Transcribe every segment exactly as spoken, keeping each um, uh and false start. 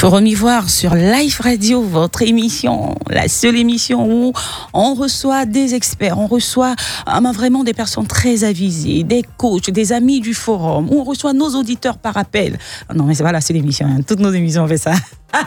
Forum Ivoire sur Live Radio, votre émission, la seule émission où on reçoit des experts, on reçoit euh, vraiment des personnes très avisées, des coachs, des amis du forum, où on reçoit nos auditeurs par appel. Non, mais c'est pas la seule émission, hein. Toutes nos émissions on fait ça.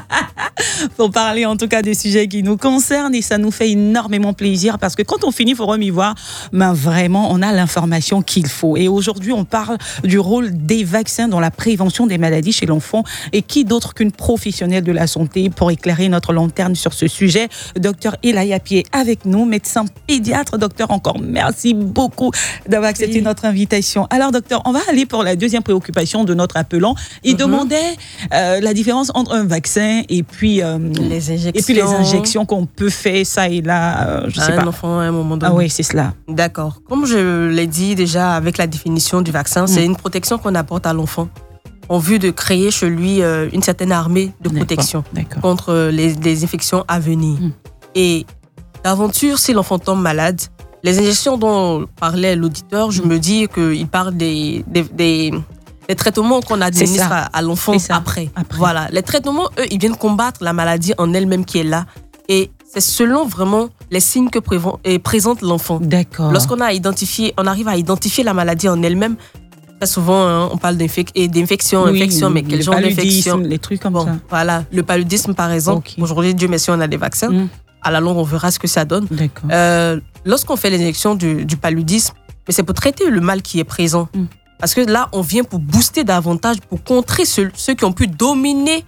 Pour parler en tout cas des sujets qui nous concernent, et ça nous fait énormément plaisir parce que quand on finit Forum Ivoire, ben vraiment on a l'information qu'il faut. Et aujourd'hui on parle du rôle des vaccins dans la prévention des maladies chez l'enfant, et qui d'autre qu'une professionnelle de la santé pour éclairer notre lanterne sur ce sujet. Docteur Elaya Pié avec nous, médecin pédiatre. Docteur, encore merci beaucoup d'avoir accepté oui. notre invitation. Alors docteur, on va aller pour la deuxième préoccupation de notre appelant. Il mm-hmm. demandait euh, la différence entre un vaccin et puis, euh, les injections. et puis les injections qu'on peut faire ça et là, euh, je sais à pas. Un enfant à un moment donné. Ah oui, c'est cela. D'accord. Comme je l'ai dit déjà avec la définition du vaccin, mm. c'est une protection qu'on apporte à l'enfant en vue de créer chez lui euh, une certaine armée de protection d'accord, d'accord. contre les, les infections à venir. Mm. Et d'aventure, si l'enfant tombe malade, les injections dont parlait l'auditeur, je mm. me dis qu'il parle des... des, des les traitements qu'on administre à, à l'enfant après. après. Voilà. Les traitements, eux, ils viennent combattre la maladie en elle-même qui est là. Et c'est selon vraiment les signes que prévent, et présente l'enfant. D'accord. Lorsqu'on a identifié, on arrive à identifier la maladie en elle-même, très souvent, hein, on parle d'infec- d'infection, oui, infection, mais quel genre d'infection? Les trucs comme bon, ça. Voilà. Le paludisme, par exemple. Okay. Aujourd'hui, Dieu merci, on a des vaccins. Mm. À la longue, on verra ce que ça donne. D'accord. Euh, lorsqu'on fait l'injection du, du paludisme, mais c'est pour traiter le mal qui est présent. Mm. Parce que là, on vient pour booster davantage, pour contrer ceux, ceux qui ont pu dominer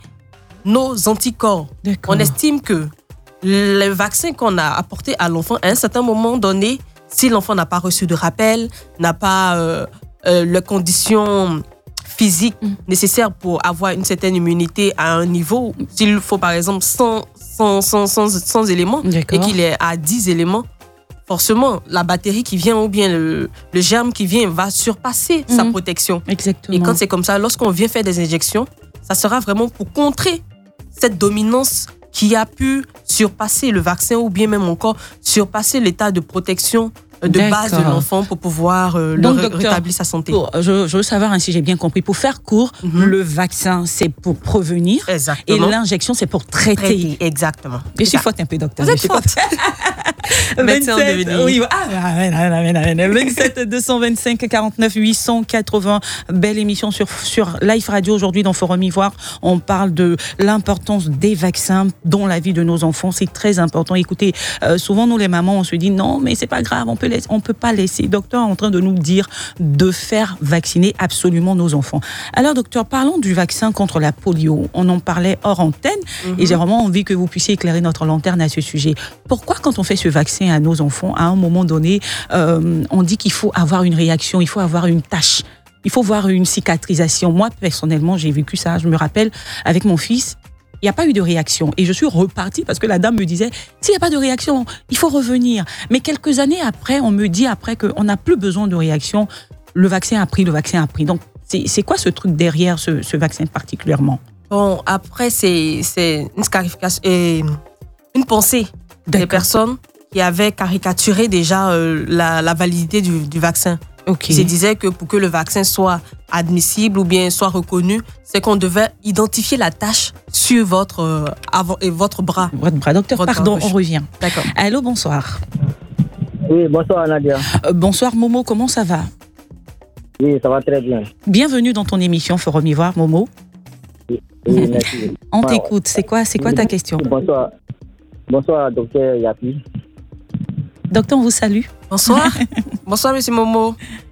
nos anticorps. D'accord. On estime que le vaccin qu'on a apporté à l'enfant, à un certain moment donné, si l'enfant n'a pas reçu de rappel, n'a pas euh, euh, les conditions physiques mmh. nécessaires pour avoir une certaine immunité à un niveau, s'il faut par exemple cent, cent, cent, cent, cent éléments D'accord. et qu'il est à dix éléments, forcément, la bactérie qui vient ou bien le, le germe qui vient va surpasser mmh. sa protection. Exactement. Et quand c'est comme ça, lorsqu'on vient faire des injections, ça sera vraiment pour contrer cette dominance qui a pu surpasser le vaccin ou bien même encore surpasser l'état de protection de D'accord. base de l'enfant pour pouvoir euh, Donc, le docteur, rétablir sa santé. Pour, je, je veux savoir hein, si j'ai bien compris. Pour faire court, mm-hmm. le vaccin, c'est pour prévenir. Exactement. Et l'injection, c'est pour traiter. traiter exactement. Je suis faute un peu, docteur. Vous êtes faute. vingt-sept, oui, ah, vingt-sept deux cent vingt-cinq quarante-neuf huit cent quatre-vingts. Belle émission sur, sur Live Radio aujourd'hui dans Forum Ivoire. On parle de l'importance des vaccins dans la vie de nos enfants. C'est très important. Écoutez, euh, souvent nous les mamans, on se dit non, mais c'est pas grave, on peut laisser, on peut pas laisser. Docteur est en train de nous dire de faire vacciner absolument nos enfants. Alors docteur, parlons du vaccin contre la polio. On en parlait hors antenne mm-hmm. et j'ai vraiment envie que vous puissiez éclairer notre lanterne à ce sujet. Pourquoi quand on fait ce vaccin à nos enfants, à un moment donné, euh, on dit qu'il faut avoir une réaction, il faut avoir une tache, il faut voir une cicatrisation. Moi, personnellement, j'ai vécu ça. Je me rappelle, avec mon fils, il n'y a pas eu de réaction. Et je suis repartie parce que la dame me disait, s'il n'y a pas de réaction, il faut revenir. Mais quelques années après, on me dit après qu'on n'a plus besoin de réaction. Le vaccin a pris, le vaccin a pris. Donc, c'est, c'est quoi ce truc derrière ce, ce vaccin particulièrement? Bon, après, c'est, c'est une scarification et une pensée D'accord. des personnes qui avaient caricaturé déjà euh, la, la validité du, du vaccin. Okay. Ils se disaient que pour que le vaccin soit admissible ou bien soit reconnu, c'est qu'on devait identifier la tache sur votre, euh, avant, et votre bras. Votre bras. Docteur, votre pardon, bras on revient. D'accord. Allô, bonsoir. Oui, bonsoir Nadia. Euh, bonsoir Momo, comment ça va? Oui, ça va très bien. Bienvenue dans ton émission Forum Ivoire, Momo. Oui, oui merci. On t'écoute. C'est quoi, c'est quoi ta question? Bonsoir. Bonsoir, docteur Yapi. Docteur, on vous salue. Bonsoir. Bonsoir, monsieur Momo.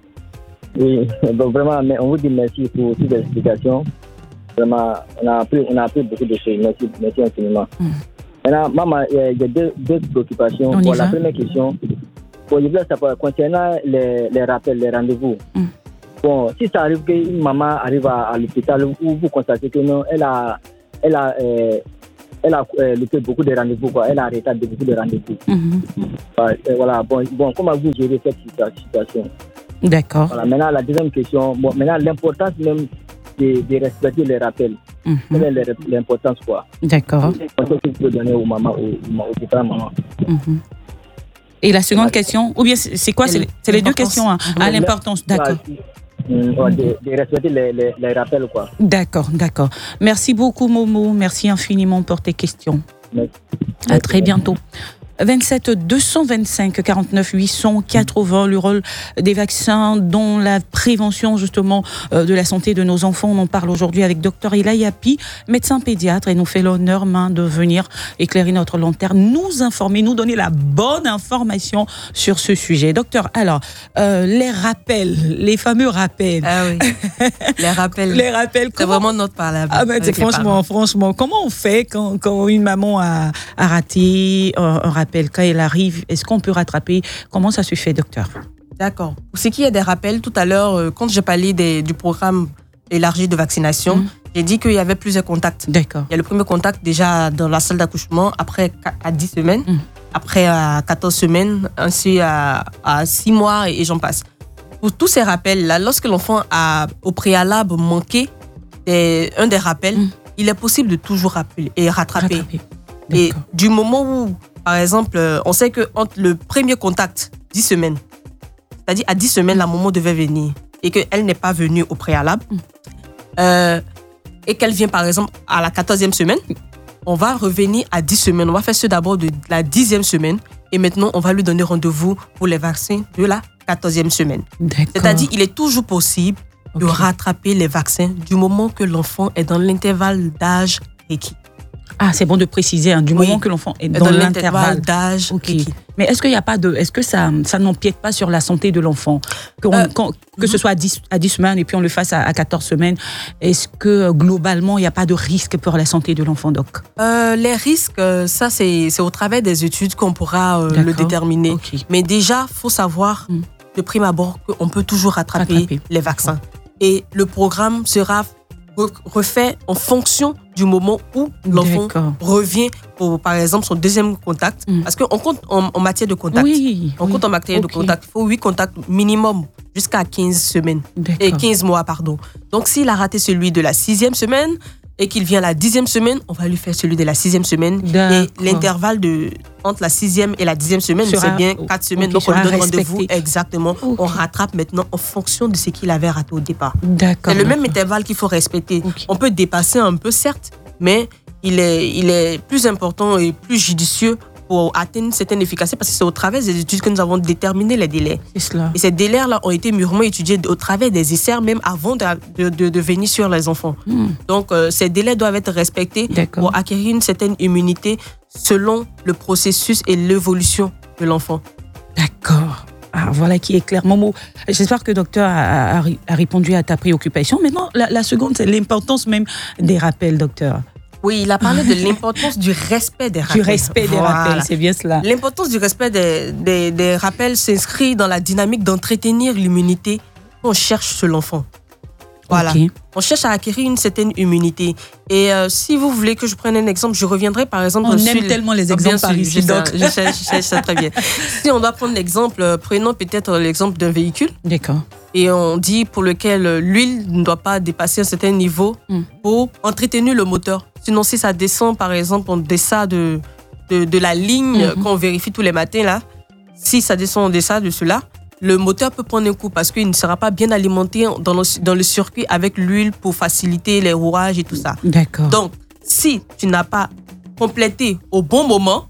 Oui, donc vraiment, on vous dit merci pour toutes les explications. Vraiment, on a appris, on a appris beaucoup de choses. Merci, merci infiniment. Mm. Maintenant, maman, il y a deux, deux préoccupations. On bon, y la va. première question, bon, je voulais savoir, concernant les, les rappels, les rendez-vous. Mm. Bon, si ça arrive qu'une maman arrive à, à l'hôpital où vous constatez que non, elle a, elle a, euh, elle a euh, loupé beaucoup de rendez-vous, quoi. Elle a arrêté de beaucoup de rendez-vous. Mm-hmm. Voilà, bon, bon, comment vous gérez cette situation? D'accord. Voilà, maintenant, la deuxième question, bon, maintenant, l'importance même de, de respecter les rappels. Mm-hmm. Quelle est l'importance, quoi? D'accord. Qu'est-ce que vous pouvez donner aux mamans, aux, aux différentes mamans? Mm-hmm. Et la seconde voilà. question, ou bien c'est quoi? C'est, c'est les deux questions, hein, à l'importance, d'accord. de, de respecter les, les, les rappels, quoi. D'accord, d'accord. Merci beaucoup, Momo. Merci infiniment pour tes questions. Merci. À très bientôt. vingt-sept deux cent vingt-cinq quarante-neuf huit cent quatre-vingts, le rôle des vaccins dans la prévention justement de la santé de nos enfants. On en parle aujourd'hui avec docteur Ilayapi, médecin pédiatre, et nous fait l'honneur main de venir éclairer notre lanterne, nous informer, nous donner la bonne information sur ce sujet. Docteur, alors, euh, les rappels, les fameux rappels. Ah oui, les rappels. Les rappels. C'est vraiment notre parole. Ah ben, franchement, franchement, comment on fait quand, quand une maman a, a raté un, un rappel? Quand elle arrive, est-ce qu'on peut rattraper? Comment ça se fait, docteur? D'accord. Pour ce qui est des rappels, tout à l'heure, quand j'ai parlé des, du programme élargi de vaccination, mmh. j'ai dit qu'il y avait plusieurs contacts. D'accord. Il y a le premier contact déjà dans la salle d'accouchement, après à dix semaines, mmh. après à quatorze semaines, ainsi à, à six mois et, et j'en passe. Pour tous ces rappels-là, lorsque l'enfant a au préalable manqué des, un des rappels, mmh. il est possible de toujours rappeler et rattraper. rattraper. Et du moment où, par exemple, on sait que entre le premier contact, dix semaines, c'est-à-dire à dix semaines, la maman devait venir et qu'elle n'est pas venue au préalable, mm. euh, et qu'elle vient par exemple à la quatorzième semaine, on va revenir à dix semaines. On va faire ce d'abord de la dixième semaine et maintenant on va lui donner rendez-vous pour les vaccins de la quatorzième semaine. D'accord. C'est-à-dire qu'il est toujours possible okay. de rattraper les vaccins du moment que l'enfant est dans l'intervalle d'âge requis. Ah, c'est bon de préciser, hein, du oui. moment que l'enfant est dans, dans l'intervalle d'âge. Okay. Mais est-ce qu'il y a pas de, est-ce que ça, ça n'empiète pas sur la santé de l'enfant que, euh, quand, que mm-hmm. ce soit à dix, à dix semaines et puis on le fasse à, à quatorze semaines? Est-ce que globalement il n'y a pas de risque pour la santé de l'enfant, doc? euh, Les risques, ça c'est, c'est au travers des études qu'on pourra euh, le déterminer. Okay. Mais déjà, faut savoir mm. de prime abord qu'on peut toujours rattraper, rattraper. les vaccins. D'accord. Et le programme sera refait en fonction du moment où l'enfant D'accord. revient pour, par exemple, son deuxième contact. Mm. Parce qu'on compte en, en matière de contact. Oui, on oui. compte en matière okay. de contact. Il faut huit contacts minimum jusqu'à quinze semaines. Et quinze mois, pardon. Donc, s'il a raté celui de la sixième semaine et qu'il vient la dixième semaine, on va lui faire celui de la sixième semaine. D'accord. Et l'intervalle de, entre la sixième et la dixième semaine, sera, c'est bien quatre semaines. Okay, donc, on lui donne rendez-vous. Exactement. Okay. On rattrape maintenant en fonction de ce qu'il avait raté au départ. D'accord. C'est le même intervalle qu'il faut respecter. Okay. On peut dépasser un peu, certes, mais il est, il est plus important et plus judicieux pour atteindre une certaine efficacité parce que c'est au travers des études que nous avons déterminé les délais. C'est cela. Et ces délais-là ont été mûrement étudiés au travers des essais, même avant de, de, de, de venir sur les enfants. Mm. Donc, euh, ces délais doivent être respectés D'accord. pour acquérir une certaine immunité selon le processus et l'évolution de l'enfant. D'accord. Ah, voilà qui est clair. Momo, j'espère que le docteur a, a, a répondu à ta préoccupation. Maintenant, la, la seconde, c'est l'importance même des rappels, docteur. Oui, il a parlé de l'importance du respect des rappels. Du respect des voilà. rappels, c'est bien cela. L'importance du respect des, des, des rappels s'inscrit dans la dynamique d'entretenir l'immunité qu'on cherche sur l'enfant. Voilà. Okay. On cherche à acquérir une certaine immunité. Et euh, si vous voulez que je prenne un exemple, je reviendrai par exemple... On sur aime tellement les exemples par ici, donc. Je sais, je sais, je sais très bien. Si on doit prendre l'exemple, prenons peut-être l'exemple d'un véhicule. D'accord. Et on dit pour lequel l'huile ne doit pas dépasser un certain niveau mm. pour entretenir le moteur. Sinon, si ça descend, par exemple, on descend de, de, de la ligne mm-hmm. qu'on vérifie tous les matins, là, si ça descend en deçà de cela, le moteur peut prendre un coup parce qu'il ne sera pas bien alimenté dans le, dans le circuit avec l'huile pour faciliter les rouages et tout ça. D'accord. Donc, si tu n'as pas complété au bon moment,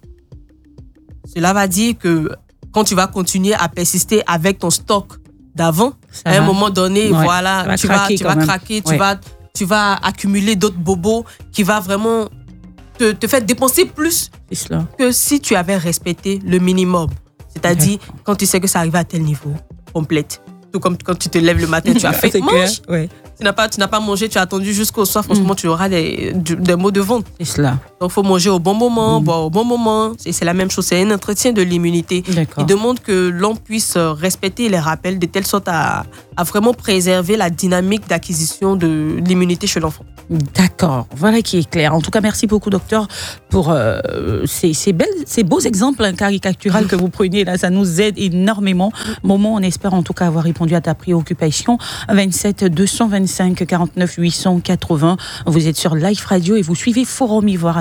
cela va dire que quand tu vas continuer à persister avec ton stock d'avant, ça à un va. moment donné, ouais. voilà, tu vas, tu vas craquer, tu, ouais. vas, tu vas accumuler d'autres bobos qui va vraiment te, te faire dépenser plus que si tu avais respecté le minimum. C'est-à-dire, D'accord. quand tu sais que ça arrive à tel niveau, complète. Tout comme quand tu te lèves le matin, tu as fait, mange. Ouais. Tu n'as pas, tu n'as pas mangé, tu as attendu jusqu'au soir, franchement, mm. tu auras des, des maux de ventre. C'est cela. Donc, il faut manger au bon moment, mm. boire au bon moment. Et c'est la même chose, c'est un entretien de l'immunité. D'accord. Il demande que l'on puisse respecter les rappels de telle sorte à, à vraiment préserver la dynamique d'acquisition de l'immunité chez l'enfant. D'accord, voilà qui est clair. En tout cas, merci beaucoup, docteur, pour euh, ces, ces, belles, ces beaux exemples hein, caricaturaux que vous preniez. Là, ça nous aide énormément. Moment, on espère en tout cas avoir répondu à ta préoccupation. vingt-sept deux cent vingt-cinq quarante-neuf huit cent quatre-vingts. Vous êtes sur Life Radio et vous suivez Forum Ivoire avec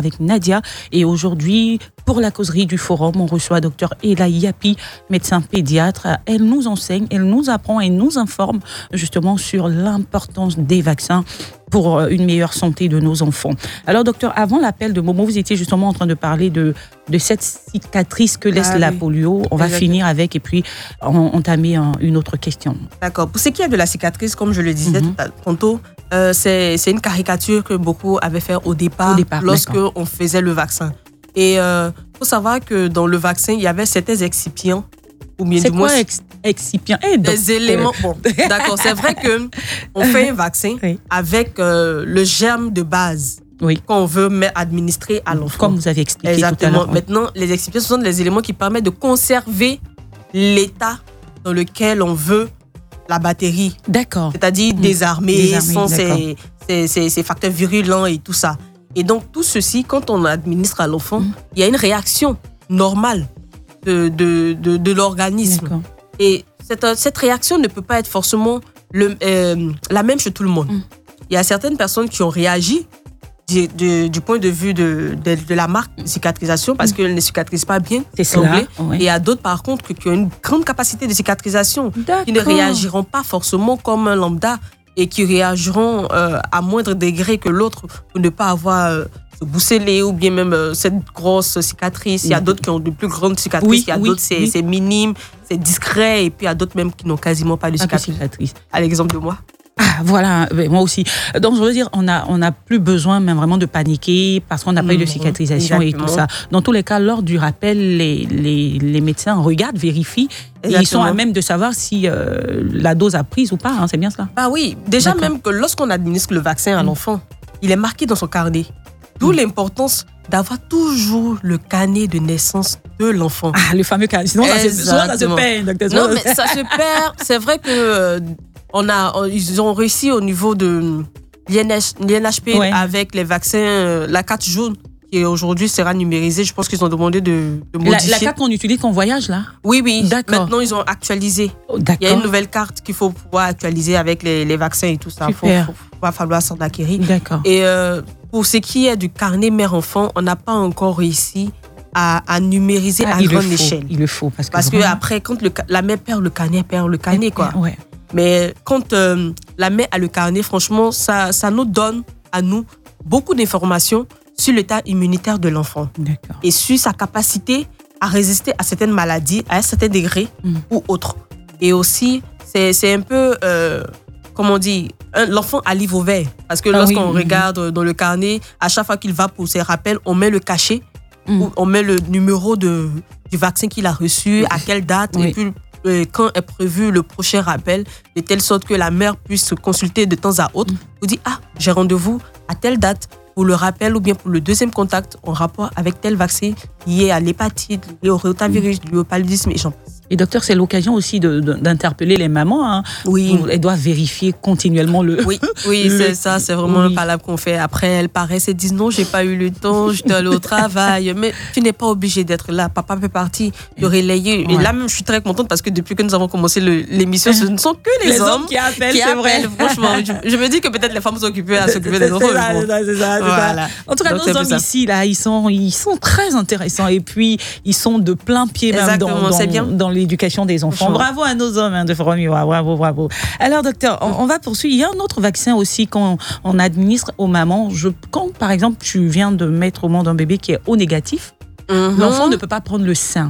avec Nadia. Et aujourd'hui, pour la causerie du forum, on reçoit Dr Ella Yapi, médecin pédiatre. Elle nous enseigne, elle nous apprend et nous informe justement sur l'importance des vaccins pour une meilleure santé de nos enfants. Alors, docteur, avant l'appel de Momo, vous étiez justement en train de parler de, de cette cicatrice que laisse ah, la oui. polio. On va Exactement. finir avec et puis entamer un, une autre question. D'accord. Pour ce qui est de la cicatrice, comme je le disais mm-hmm. tantôt, euh, c'est, c'est une caricature que beaucoup avaient fait au départ, au départ lorsque on faisait le vaccin. Et il euh, faut savoir que dans le vaccin, il y avait certains excipients. Ou bien c'est du quoi moins, ex- excipient eh, des éléments. Bon, d'accord, c'est vrai que on fait un vaccin oui. avec euh, le germe de base oui. qu'on veut administrer à l'enfant. Comme vous avez expliqué Exactement. tout à l'heure. Oui. Maintenant, les excipients, ce sont des éléments qui permettent de conserver l'état dans lequel on veut la batterie. D'accord. C'est-à-dire mmh. désarmer, désarmer sans ces, ces, ces, ces facteurs virulents et tout ça. Et donc, tout ceci, quand on administre à l'enfant, mmh. il y a une réaction normale de, de, de, de l'organisme. D'accord. Et cette, cette réaction ne peut pas être forcément le, euh, la même chez tout le monde. Mmh. Il y a certaines personnes qui ont réagi du, du, du point de vue de, de, de la marque de cicatrisation parce mmh. qu'elles ne cicatrisent pas bien. C'est cela, oui. Et il y a d'autres, par contre, qui ont une grande capacité de cicatrisation, D'accord. qui ne réagiront pas forcément comme un lambda et qui réagiront euh, à moindre degré que l'autre pour ne pas avoir euh, ce bousselé ou bien même euh, cette grosse cicatrice. Il y a d'autres qui ont de plus grandes cicatrices, oui, il y a oui, d'autres c'est, oui. c'est minime, c'est discret et puis il y a d'autres même qui n'ont quasiment pas de cicatrice. cicatrice. À l'exemple de moi. Ah, voilà, moi aussi. Donc, je veux dire, on n'a on a plus besoin même vraiment de paniquer parce qu'on n'a pas mmh, eu de cicatrisation Exactement. et tout ça. Dans tous les cas, lors du rappel, les, les, les médecins regardent, vérifient et ils sont à même de savoir si euh, la dose a prise ou pas. Hein, c'est bien cela? Ah oui, déjà D'accord. même que lorsqu'on administre le vaccin à mmh. l'enfant, il est marqué dans son carnet. D'où mmh. l'importance d'avoir toujours le carnet de naissance de l'enfant. Ah, le fameux carnet. Sinon, ça se, souvent, ça se perd, docteur. Non, mais ça se perd. C'est vrai que... Euh, On a, ils ont réussi au niveau de l'I N H P ouais. avec les vaccins, la carte jaune, qui aujourd'hui sera numérisée. Je pense qu'ils ont demandé de, de modifier. La, la carte qu'on utilise quand on voyage, là? Oui, oui. D'accord. Maintenant, ils ont actualisé. Oh, d'accord. Il y a une nouvelle carte qu'il faut pouvoir actualiser avec les, les vaccins et tout ça. Il va falloir s'en acquérir. D'accord. Et euh, pour ce qui est du carnet mère-enfant, on n'a pas encore réussi à, à numériser ah, à grande échelle. Il le faut. Parce que, parce que après, quand le, la mère perd le carnet, elle perd le carnet, quoi. Ouais. Mais quand euh, la mère a le carnet, franchement, ça, ça nous donne à nous beaucoup d'informations sur l'état immunitaire de l'enfant. D'accord. Et sur sa capacité à résister à certaines maladies, à un certain degré mm. ou autre. Et aussi, c'est, c'est un peu, euh, comment on dit, un, l'enfant à livre ouvert. Parce que ah, lorsqu'on oui, regarde oui. dans le carnet, à chaque fois qu'il va pour ses rappels, on met le cachet, mm. ou on met le numéro de, du vaccin qu'il a reçu, oui. à quelle date, oui. et puis quand est prévu le prochain rappel, de telle sorte que la mère puisse se consulter de temps à autre. Mm. Vous dit, ah, j'ai rendez-vous à telle date pour le rappel ou bien pour le deuxième contact en rapport avec tel vaccin lié à l'hépatite, lié au rotavirus, lié au paludisme et j'en passe. Et docteur, c'est l'occasion aussi de, de, d'interpeller les mamans. Hein. Oui. Elles doivent vérifier continuellement le... Oui, oui le... c'est ça, c'est vraiment oui. un palabre qu'on fait. Après, elles paraissent et disent non, j'ai pas eu le temps, je dois aller au travail. Mais tu n'es pas obligé d'être là. Papa fait partie de relayer. Ouais. Et là même, je suis très contente parce que depuis que nous avons commencé le, l'émission, ce ne sont que les, les hommes, hommes qui appellent, qui c'est appellent, vrai. Franchement, je, je me dis que peut-être les femmes sont occupées à s'occuper des enfants. C'est ça, c'est ça, c'est ça, voilà. En tout cas, donc, nos hommes ici, là, ils sont, ils sont très intéressants et puis ils sont de plein pied même dans, dans, dans l'éducation des enfants. Bravo à nos hommes hein, de Forum Ivoire, bravo, bravo. Alors docteur, on, on va poursuivre. Il y a un autre vaccin aussi qu'on on administre aux mamans. Je, quand par exemple tu viens de mettre au monde un bébé qui est O négatif, mm-hmm. l'enfant ne peut pas prendre le sein.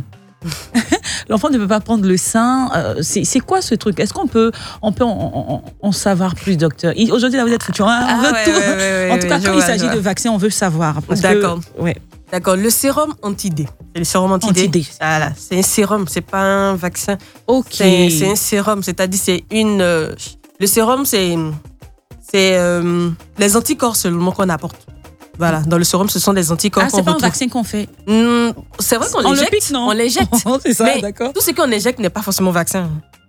L'enfant ne peut pas prendre le sein. Euh, c'est, c'est quoi ce truc? Est-ce qu'on peut, on peut en, en, en savoir plus, docteur? Aujourd'hui, là, vous êtes futur. Hein, on ah, veut ouais, tout. Ouais, ouais, en tout cas, ouais, quand il s'agit de vaccin, on veut savoir. Parce D'accord. Que, ouais. D'accord. Le sérum anti-D. C'est le sérum anti-D. anti-D. Voilà. C'est un sérum, c'est pas un vaccin. Ok. C'est, c'est un sérum, c'est-à-dire c'est une. Euh, le sérum, c'est c'est euh, les anticorps seulement qu'on apporte. Voilà, dans le sérum, ce sont des anticorps ah, qu'on c'est pas retrouve. Un vaccin qu'on fait. Mmh, c'est vrai qu'on on l'injecte. Le pique, non on l'injecte. C'est ça, mais d'accord. Tout ce qu'on injecte n'est pas forcément vaccin.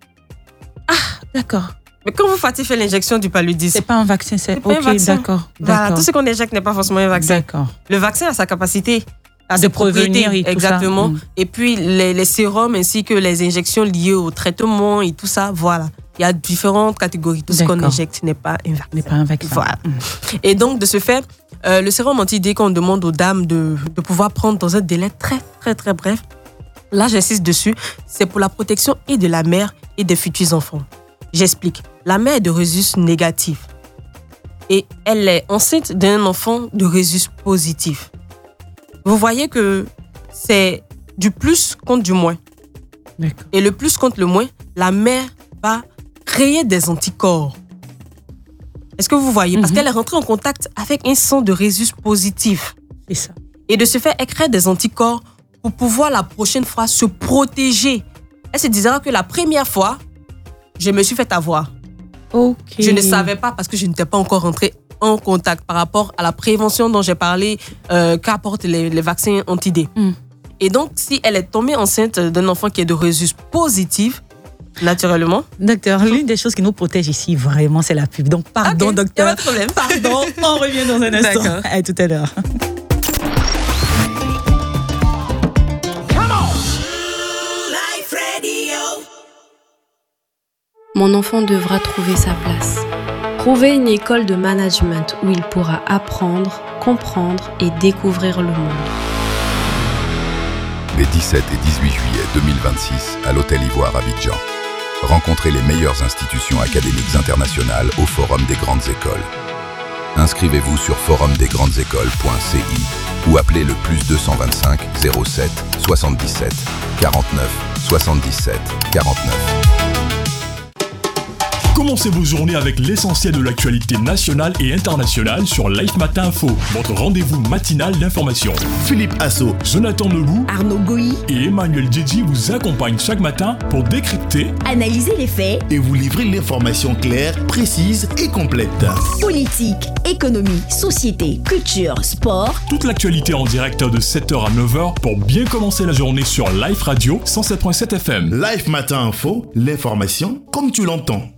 Ah, d'accord. Mais quand vous faites l'injection du paludisme, c'est pas un vaccin, c'est, c'est ok, un vaccin. D'accord, voilà, d'accord. Tout ce qu'on injecte n'est pas forcément un vaccin. D'accord. Le vaccin a sa capacité à de prévenir et tout exactement. Ça. Mm. Et puis les, les sérums ainsi que les injections liées au traitement et tout ça, voilà. Il y a différentes catégories. Tout ce qu'on injecte n'est pas un vaccin. N'est pas un vaccin. Voilà. Mmh. Et donc, de ce fait, euh, le sérum anti-D qu'on demande aux dames de, de pouvoir prendre dans un délai très, très, très bref, là, j'insiste dessus, c'est pour la protection et de la mère et des futurs enfants. J'explique. La mère est de rhésus négatif et elle est enceinte d'un enfant de rhésus positif. Vous voyez que c'est du plus contre du moins. D'accord. Et le plus contre le moins, la mère va créer des anticorps. Est-ce que vous voyez? Parce mm-hmm. qu'elle est rentrée en contact avec un sang de rhésus positif. C'est ça. Et de ce fait, elle crée des anticorps pour pouvoir la prochaine fois se protéger. Elle se dira que la première fois, je me suis fait avoir. Okay. Je ne savais pas parce que je n'étais pas encore rentrée en contact par rapport à la prévention dont j'ai parlé, euh, qu'apportent les, les vaccins anti-D. Mm. Et donc, si elle est tombée enceinte d'un enfant qui est de rhésus positif, naturellement. Docteur, l'une des choses qui nous protège ici, vraiment, c'est la pub. Donc, pardon, okay, docteur. Y a pas de problème. Pardon, on revient dans un instant. D'accord. À tout à l'heure. Mon enfant devra trouver sa place. Trouver une école de management où il pourra apprendre, comprendre et découvrir le monde. Les dix-sept et dix-huit juillet deux mille vingt-six à l'Hôtel Ivoire Abidjan. Rencontrez les meilleures institutions académiques internationales au Forum des grandes écoles. Inscrivez-vous sur forum des grandes écoles point c i ou appelez le plus deux cent vingt-cinq zéro sept soixante-dix-sept quarante-neuf soixante-dix-sept quarante-neuf. Commencez vos journées avec l'essentiel de l'actualité nationale et internationale sur Life Matin Info, votre rendez-vous matinal d'information. Philippe Asso, Jonathan Lebou, Arnaud Goyi et Emmanuel Djidji vous accompagnent chaque matin pour décrypter, analyser les faits et vous livrer l'information claire, précise et complète. Politique, économie, société, culture, sport. Toute l'actualité en direct de sept heures à neuf heures pour bien commencer la journée sur Life Radio cent sept virgule sept F M. Life Matin Info, l'information comme tu l'entends.